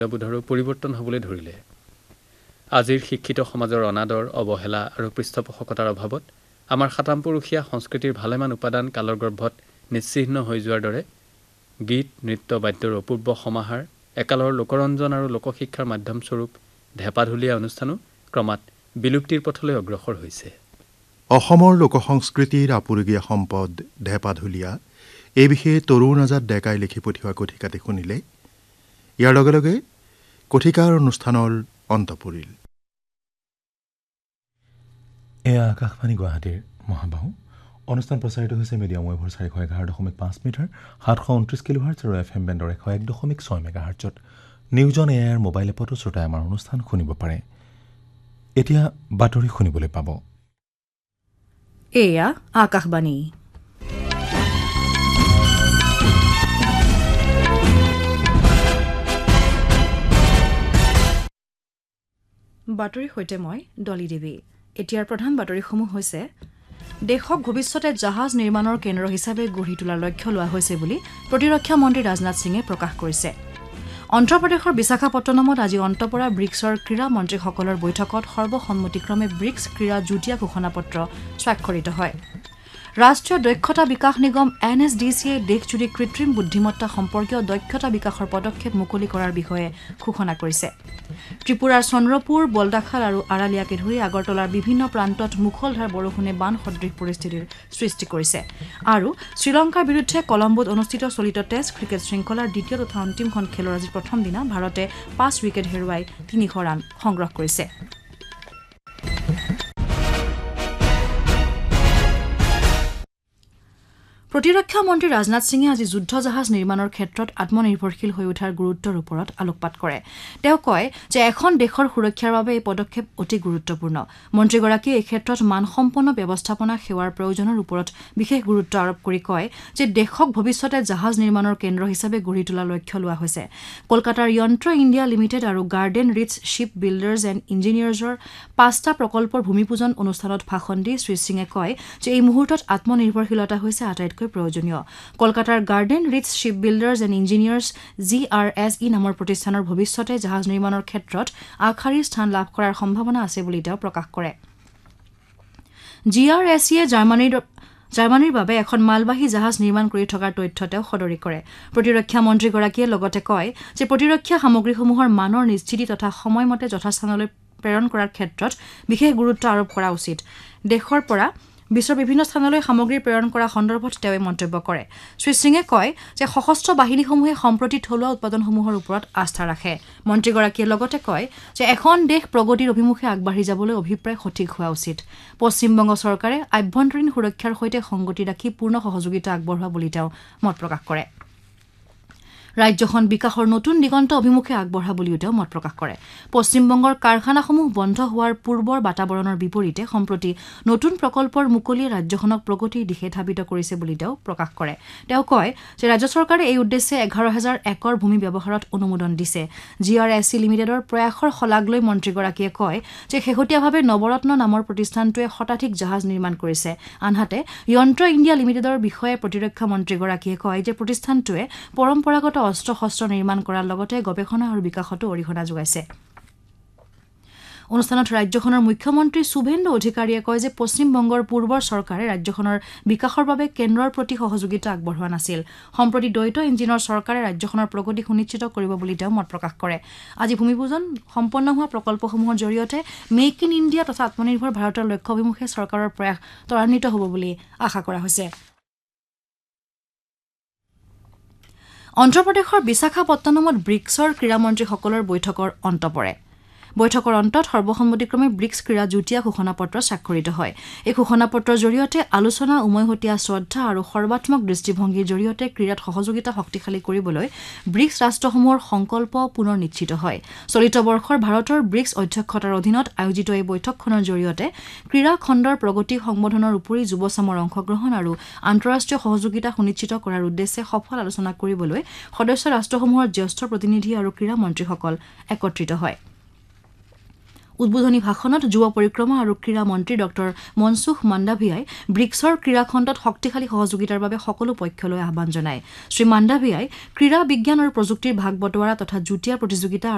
বোধৰো পৰিৱৰ্তন হ'বলৈ ধৰিলে। আজিৰ শিক্ষিত সমাজৰ অনাদৰ, অৱহেলা আৰু পৃষ্ঠপোষকতাৰ অভাৱত আমাৰ সাতামপুৰুষীয়া সংস্কৃতিৰ ভালেমান উপাদান কালৰ গৰ্ভত নিশ্চিহ্ন হৈ যোৱাৰ দৰে গীত, নৃত্য, বাদ্যৰ অপূৰ্ব সমাহাৰ, একালৰ লোকৰঞ্জন আৰু লোকশিক্ষাৰ মাধ্যমস্বৰূপ ঢেপাঢুলীয়া অনুষ্ঠানো ক্ৰমাৎ বিলুপ্তিৰ পথলৈ অগ্ৰসৰ হৈছে। অসমৰ লোকসংস্কৃতিৰ আপুৰুগীয়া সম্পদ ঢেপাঢুলীয়া এই বিষয়ে তৰুণ আজাদ ডেকাই লিখি পঠিওৱা কথিকাটি শুনিলে। ইয়াৰ লগে লগে কথিকাৰ অনুষ্ঠানৰ অন্ত পৰিল। এয়া আকাশবাণী গুৱাহাটীৰ মহাবাহু। অনুষ্ঠান প্ৰচাৰিত হৈছে মিডিয়াম ৱেভৰ 411.5 মিটাৰ 729 কিলোহাৰ্টজ আৰু FM বেণ্ডৰ 101.6 মেগাহাৰ্টজত। News on air mobile এপতো শ্ৰোতাই আমাৰ অনুষ্ঠান শুনিব পাৰে। এতিয়া বাতৰি শুনিবলৈ পাব। এয়া আকাশবাণী। বাতৰিৰ সৈতে মই ডলি দেৱী। এতিয়াৰ প্ৰধান বাতৰিসমূহ হৈছে: দেশক ভৱিষ্যতে জাহাজ নিৰ্মাণৰ কেন্দ্ৰ হিচাপে গঢ়ি তোলাৰ লক্ষ্য লোৱা হৈছে বুলি প্ৰতিৰক্ষা মন্ত্ৰী ৰাজনাথ সিঙে প্ৰকাশ কৰিছে। অন্ধ্ৰপ্ৰদেশৰ বিশাখাপট্টনমত আজি অন্ত পৰা ব্ৰিক্সৰ ক্ৰীড়া মন্ত্ৰীসকলৰ বৈঠকত সৰ্বসন্মতিক্ৰমে ব্ৰিক্স ক্ৰীড়া যুটীয়া ঘোষণাপত্ৰ স্বাক্ষৰিত হয়। ৰাষ্ট্ৰীয় দক্ষতা বিকাশ নিগম NSDCয়ে দেশজুৰি কৃত্ৰিম বুদ্ধিমত্তা সম্পৰ্কীয় দক্ষতা বিকাশৰ পদক্ষেপ মুকলি কৰাৰ বিষয়ে ঘোষণা কৰিছে। ত্ৰিপুৰাৰ চন্দ্ৰপুৰ, বলদাখাল আৰু আৰালিয়াকে ধৰি আগৰতলাৰ বিভিন্ন প্ৰান্তত মুখলধাৰ বৰষুণে বান সদৃশ পৰিস্থিতিৰ সৃষ্টি কৰিছে। আৰু শ্ৰীলংকাৰ বিৰুদ্ধে কলম্বোত অনুষ্ঠিত চলিত টেষ্ট ক্ৰিকেট শৃংখলাৰ দ্বিতীয় তথা অন্তিমখন খেলৰ আজি প্ৰথম দিনা ভাৰতে 5 উইকেট হেৰুৱাই 300 ৰান সংগ্ৰহ কৰিছে। প্ৰতিৰক্ষা মন্ত্ৰী ৰাজনাথ সিঙে আজি যুদ্ধ জাহাজ নিৰ্মাণৰ ক্ষেত্ৰত আত্মনিৰ্ভৰশীল হৈ উঠাৰ গুৰুত্বৰ ওপৰত আলোকপাত কৰে। তেওঁ কয় যে এখন দেশৰ সুৰক্ষাৰ বাবে এই পদক্ষেপ অতি গুৰুত্বপূৰ্ণ। মন্ত্ৰীগৰাকীয়ে এই ক্ষেত্ৰত মানসম্পন্ন ব্যৱস্থাপনা সেৱাৰ প্ৰয়োজনৰ ওপৰত বিশেষ গুৰুত্ব আৰোপ কৰি কয় যে দেশক ভৱিষ্যতে জাহাজ নিৰ্মাণৰ কেন্দ্ৰ হিচাপে গঢ়ি তোলাৰ লক্ষ্য লোৱা হৈছে। কলকাতাৰ যন্ত্ৰ ইণ্ডিয়া লিমিটেড আৰু গাৰ্ডেন ৰিটছ শ্বিপ বিল্ডাৰ্ছ এণ্ড ইঞ্জিনিয়াৰ্ছৰ 5টা প্ৰকল্পৰ ভূমিপূজন অনুষ্ঠানত ভাষণ দি শ্ৰীসিঙে কয় যে এই মুহূৰ্তত আত্মনিৰ্ভৰশীলতা হৈছে আটাইতকৈ প্ৰয়োজনীয়। কলকাতাৰ garden ৰিটছ ship builders and engineers GRSE নামৰ প্ৰতিষ্ঠানৰ ভৱিষ্যতে জাহাজ নিৰ্মাণৰ ক্ষেত্ৰত আগশাৰীৰ স্থান লাভ কৰাৰ সম্ভাৱনা আছে বুলি তেওঁ প্ৰকাশ কৰে। GRSEয়ে জাৰ্মানীৰ বাবে এখন মালবাহী জাহাজ নিৰ্মাণ কৰি থকাৰ তথ্য তেওঁ সদৰি কৰে। প্ৰতিৰক্ষা মন্ত্ৰীগৰাকীয়ে লগতে কয় যে প্ৰতিৰক্ষা সামগ্ৰীসমূহৰ মানৰ নিশ্চিতি তথা সময়মতে যথাস্থানলৈ প্ৰেৰণ কৰাৰ ক্ষেত্ৰত বিশেষ গুৰুত্ব আৰোপ কৰা উচিত। দেশৰ পৰা বিশ্বৰ বিভিন্ন স্থানলৈ সামগ্ৰী প্ৰেৰণ কৰা সন্দৰ্ভত তেওঁ মন্তব্য কৰে। শ্ৰীসিঙে কয় যে সশস্ত্ৰ বাহিনীসমূহে সম্প্ৰতি থলুৱা উৎপাদনসমূহৰ ওপৰত আস্থা ৰাখে। মন্ত্ৰীগৰাকীয়ে লগতে কয় যে এখন দেশ প্ৰগতিৰ অভিমুখে আগবাঢ়ি যাবলৈ অভিপ্ৰায় সঠিক হোৱা উচিত। পশ্চিমবংগ চৰকাৰে আভ্যন্তৰীণ সুৰক্ষাৰ সৈতে সংগতি ৰাখি পূৰ্ণ সহযোগিতা আগবঢ়োৱা বুলি তেওঁ মত প্ৰকাশ কৰে। ৰাজ্যখন বিকাশৰ নতুন দিগন্ত অভিমুখে আগবঢ়া বুলিও তেওঁ মত প্ৰকাশ কৰে। পশ্চিমবংগৰ কাৰখানাসমূহ বন্ধ হোৱাৰ পূৰ্বৰ বাতাবৰণৰ বিপৰীতে সম্প্ৰতি নতুন প্ৰকল্পৰ মুকলিয়ে ৰাজ্যখনক প্ৰগতিৰ দিশে ধাবিত কৰিছে বুলি তেওঁ প্ৰকাশ কৰে। তেওঁ কয় যে ৰাজ্য চৰকাৰে এই উদ্দেশ্যে 11,000 একৰ ভূমি ব্যৱহাৰত অনুমোদন দিছে। GRSE লিমিটেডৰ প্ৰয়াসৰ শলাগ লৈ মন্ত্ৰীগৰাকীয়ে কয় যে শেহতীয়াভাৱে নৱৰত্ন নামৰ প্ৰতিষ্ঠানটোৱে শতাধিক জাহাজ নিৰ্মাণ কৰিছে। আনহাতে যন্ত্ৰ ইণ্ডিয়া লিমিটেডৰ বিষয়ে প্ৰতিৰক্ষা মন্ত্ৰীগৰাকীয়ে কয় যে প্ৰতিষ্ঠানটোৱে পৰম্পৰাগত অস্ত্ৰ শস্ত্ৰ নিৰ্মাণ কৰাৰ লগতে গৱেষণা আৰু বিকাশতো অৰিহণা যোগাইছে। অনুষ্ঠানত ৰাজ্যখনৰ মুখ্যমন্ত্ৰী শুভেন্দু অধিকাৰীয়ে কয় যে পশ্চিমবংগৰ পূৰ্বৰ চৰকাৰে ৰাজ্যখনৰ বিকাশৰ বাবে কেন্দ্ৰৰ প্ৰতি সহযোগিতা আগবঢ়োৱা নাছিল। সম্প্ৰতি দ্বৈত ইঞ্জিনৰ চৰকাৰে ৰাজ্যখনৰ প্ৰগতি সুনিশ্চিত কৰিব বুলি তেওঁ মত প্ৰকাশ কৰে। আজি ভূমিপূজন সম্পন্ন হোৱা প্ৰকল্পসমূহৰ জৰিয়তে মেক ইন ইণ্ডিয়া তথা আত্মনিৰ্ভৰ ভাৰতৰ লক্ষ্য অভিমুখে চৰকাৰৰ প্ৰয়াস ত্বৰান্বিত হ'ব বুলি আশা কৰা হৈছে। অন্ধ্ৰপ্ৰদেশৰ বিশাখাপট্টনমত ব্ৰিক্সৰ ক্ৰীড়ামন্ত্ৰীসকলৰ বৈঠকৰ অন্ত পৰে। বৈঠকৰ অন্তত সৰ্বসন্মতিক্ৰমে ব্ৰিক্স ক্ৰীড়া যুটীয়া ঘোষণাপত্ৰ স্বাক্ষৰিত হয়। এই ঘোষণাপত্ৰৰ জৰিয়তে আলোচনা, উমৈহতীয়া শ্ৰদ্ধা আৰু সৰ্বাত্মক দৃষ্টিভংগীৰ জৰিয়তে ক্ৰীড়াত সহযোগিতা শক্তিশালী কৰিবলৈ ব্ৰিক্স ৰাষ্ট্ৰসমূহৰ সংকল্প পুনৰ নিশ্চিত হয়। চলিত বৰ্ষৰ ভাৰতৰ ব্ৰিক্স অধ্যক্ষতাৰ অধীনত আয়োজিত এই বৈঠকখনৰ জৰিয়তে ক্ৰীড়া খণ্ডৰ প্ৰগতি সংবোধনৰ উপৰি যুৱচামৰ অংশগ্ৰহণ আৰু আন্তঃৰাষ্ট্ৰীয় সহযোগিতা সুনিশ্চিত কৰাৰ উদ্দেশ্যে সফল আলোচনা কৰিবলৈ সদস্য ৰাষ্ট্ৰসমূহৰ জ্যেষ্ঠ প্ৰতিনিধি আৰু ক্ৰীড়া মন্ত্ৰীসকল একত্ৰিত হয়। উদ্বোধনী ভাষণত যুৱ পৰিক্ৰমা আৰু ক্ৰীড়া মন্ত্ৰী ডক্টৰ মনসুখ মাণ্ডাভিয়াই ব্ৰিক্সৰ ক্ৰীড়াখণ্ডত শক্তিশালী সহযোগিতাৰ বাবে সকলো পক্ষলৈ আহ্বান জনায়। শ্ৰী মাণ্ডাভিয়াই ক্ৰীড়া বিজ্ঞান আৰু প্ৰযুক্তিৰ ভাগ বটোৱাৰা তথা যুটীয়া প্ৰতিযোগিতা